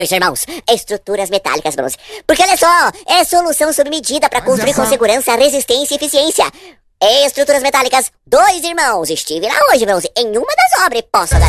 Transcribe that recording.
Irmãos, estruturas metálicas, bronze. Porque olha só, é solução sob medida para construir com segurança, resistência e eficiência. Estruturas metálicas, 2 irmãos. Estive lá hoje, bronze, em uma das obras, posso dar